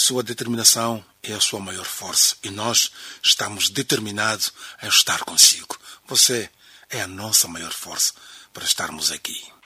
sua determinação é a sua maior força e nós estamos determinados a estar consigo. Você é a nossa maior força para estarmos aqui.